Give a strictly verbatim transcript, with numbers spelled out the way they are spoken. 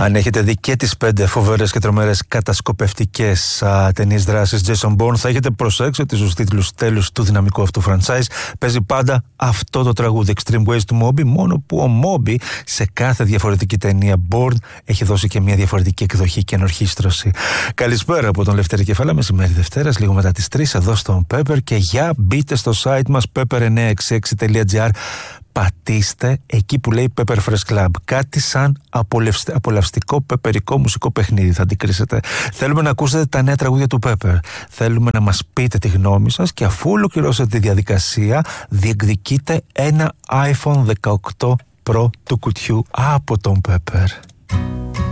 Αν έχετε δει και τις πέντε φοβερές και τρομερές κατασκοπευτικές ταινίες δράσης Jason Bourne, θα έχετε προσέξει ότι στους τίτλους τέλους του δυναμικού αυτού franchise παίζει πάντα αυτό το τραγούδι Extreme Ways του Moby, μόνο που ο Moby σε κάθε διαφορετική ταινία Bourne έχει δώσει και μια διαφορετική εκδοχή και ενορχήστρωση. Καλησπέρα από τον Λευτέρη Κεφάλα, μεσημέρι Δευτέρας, λίγο μετά τις τρεις εδώ στον Pepper, και για μπείτε στο site μας pepper εννιακόσια εξήντα έξι τελεία τζι άρ. Πατήστε εκεί που λέει Pepper Fresh Club. Κάτι σαν απολαυστικό πεπερικό μουσικό παιχνίδι θα αντικρίσετε. Θέλουμε να ακούσετε τα νέα τραγούδια του Pepper. Θέλουμε να μας πείτε τη γνώμη σας και αφού ολοκληρώσετε τη διαδικασία διεκδικείτε ένα άιφον δεκαοκτώ Pro του κουτιού από τον Pepper.